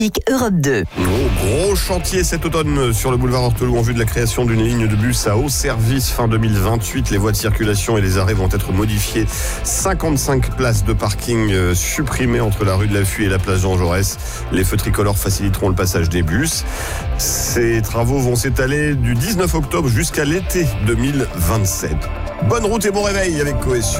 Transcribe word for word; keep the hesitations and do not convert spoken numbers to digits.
Europe deux. Gros, gros chantier cet automne sur le boulevard Horteloup en vue de la création d'une ligne de bus à haut service fin deux mille vingt-huit. Les voies de circulation et les arrêts vont être modifiés. cinquante-cinq places de parking supprimées entre la rue de la Fuye et la place Jean Jaurès. Les feux tricolores faciliteront le passage des bus. Ces travaux vont s'étaler du dix-neuf octobre jusqu'à l'été deux mille vingt-sept. Bonne route et bon réveil avec Cohésion.